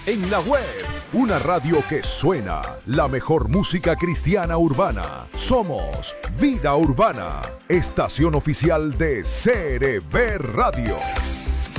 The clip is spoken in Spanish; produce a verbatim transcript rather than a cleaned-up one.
en la web. Una radio que suena, la mejor música cristiana urbana. Somos Vida Urbana, estación oficial de C R V Radio.